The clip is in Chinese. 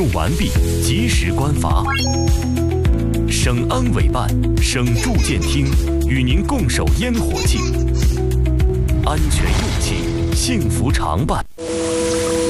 完毕，及时关阀。省安委办、省住建厅与您共守烟火气，安全用气，幸福常伴。